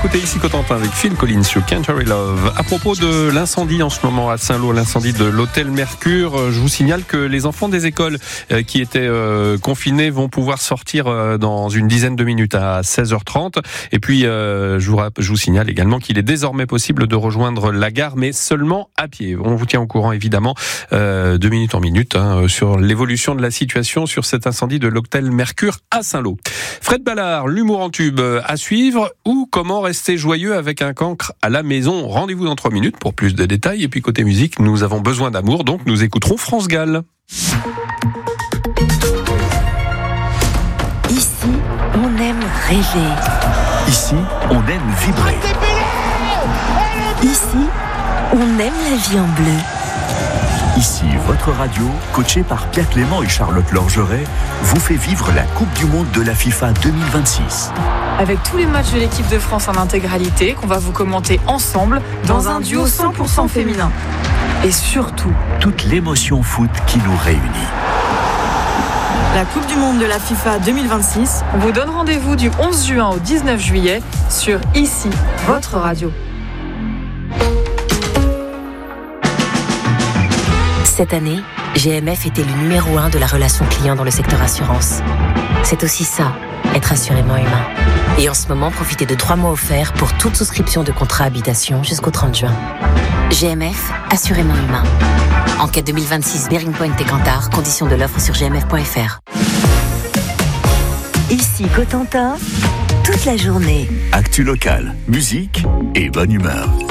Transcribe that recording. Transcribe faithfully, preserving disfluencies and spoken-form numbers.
Écoutez ici Cotentin avec Phil Collins sur Can't Hurry Love. À propos de l'incendie en ce moment à Saint-Lô, l'incendie de l'hôtel Mercure, je vous signale que les enfants des écoles qui étaient euh, confinés vont pouvoir sortir euh, dans une dizaine de minutes à seize heures trente. Et puis euh, je, vous, je vous signale également qu'il est désormais possible de rejoindre la gare, mais seulement à pied. On vous tient au courant évidemment euh, de minute en minute hein, sur l'évolution de la situation sur cet incendie de l'hôtel Mercure à Saint-Lô. Fred Ballard, l'humour en tube à suivre ou comment rester joyeux avec un cancre à la maison. Rendez-vous dans trois minutes pour plus de détails. Et puis côté musique, nous avons besoin d'amour, donc nous écouterons France Gall. Ici, on aime rêver. Ici, on aime vibrer. Ici, on aime la vie en bleu. Ici, votre radio, coachée par Pierre Clément et Charlotte Lorgeret, vous fait vivre la Coupe du Monde de la FIFA deux mille vingt-six. Avec tous les matchs de l'équipe de France en intégralité, qu'on va vous commenter ensemble dans un duo cent pour cent féminin. Et surtout, toute l'émotion foot qui nous réunit. La Coupe du Monde de la FIFA deux mille vingt-six, on vous donne rendez-vous du onze juin au dix-neuf juillet sur Ici, votre radio. Cette année, G M F était le numéro un de la relation client dans le secteur assurance. C'est aussi ça, être assurément humain. Et en ce moment, profitez de trois mois offerts pour toute souscription de contrat habitation jusqu'au trente juin. G M F, assurément humain. Enquête deux mille vingt-six, Bearing Point et Kantar, conditions de l'offre sur g m f point f r. Ici Cotentin, toute la journée. Actu local, musique et bonne humeur.